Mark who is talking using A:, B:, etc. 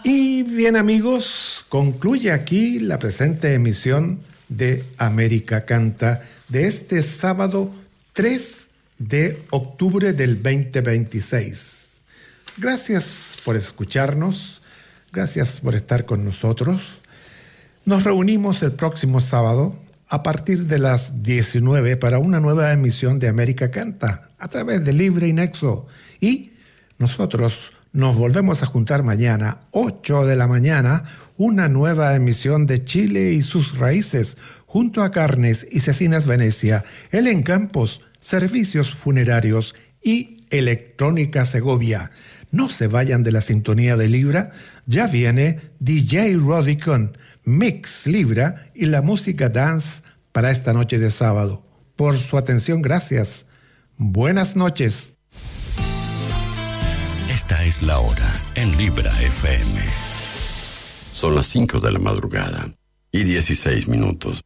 A: Y bien, amigos, concluye aquí la presente emisión de América Canta de este sábado 3 de octubre del 2026. Gracias por escucharnos, gracias por estar con nosotros. Nos reunimos el próximo sábado a partir de las 19 para una nueva emisión de América Canta a través de Libre y Nexo. Y nosotros nos volvemos a juntar mañana, 8 de la mañana, una nueva emisión de Chile y sus raíces, junto a Carnes y Cecinas Venecia, Helen Campos, Servicios Funerarios y Electrónica Segovia. No se vayan de la sintonía de Libra, ya viene DJ Roddy con Mix Libra y la música dance para esta noche de sábado. Por su atención, gracias. Buenas noches.
B: Esta es la hora en Libra FM. Son las 5 de la madrugada y 16 minutos.